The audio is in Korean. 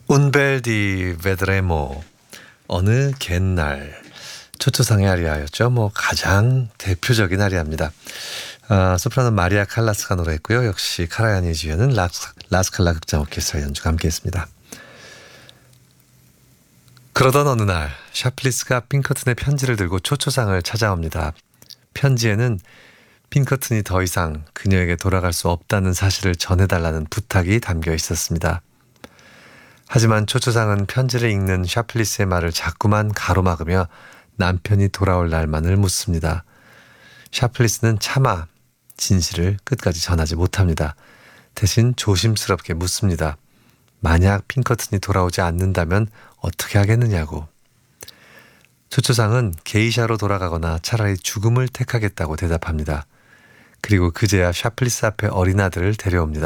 Un bel di vedremo. 어느 갯날. 초초상의 아리아였죠. 가장 대표적인 아리아입니다. 소프라노 마리아 칼라스가 노래했고요. 역시 카라야니 지휘는 라스칼라 극장 오케스트라 연주가 함께했습니다. 그러던 어느 날 샤플리스가 핑커튼의 편지를 들고 초초상을 찾아옵니다. 편지에는 핑커튼이 더 이상 그녀에게 돌아갈 수 없다는 사실을 전해달라는 부탁이 담겨 있었습니다. 하지만 초초상은 편지를 읽는 샤플리스의 말을 자꾸만 가로막으며 남편이 돌아올 날만을 묻습니다. 샤플리스는 차마 진실을 끝까지 전하지 못합니다. 대신 조심스럽게 묻습니다. 만약 핑커튼이 돌아오지 않는다면 어떻게 하겠느냐고. 초초상은 게이샤로 돌아가거나 차라리 죽음을 택하겠다고 대답합니다. 그리고 그제야 샤플리스 앞에 어린 아들을 데려옵니다.